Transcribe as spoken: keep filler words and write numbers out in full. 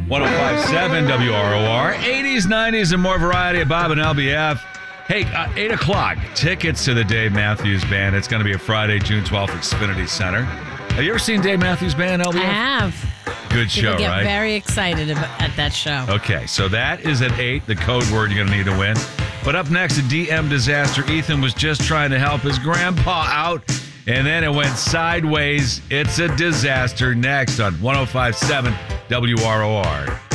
one oh five point seven W R O R. eighties, nineties, and more variety of Bob and L B F. Hey, uh, eight o'clock. Tickets to the Dave Matthews Band. It's going to be a Friday, June twelfth, Xfinity Center. Have you ever seen Dave Matthews Band, L B F? I have. Good show, People get right? very excited about, at that show. Okay, so that is at eight, the code word you're going to need to win. But up next, a D M disaster. Ethan was just trying to help his grandpa out, and then it went sideways. It's a disaster next on one oh five point seven W R O R.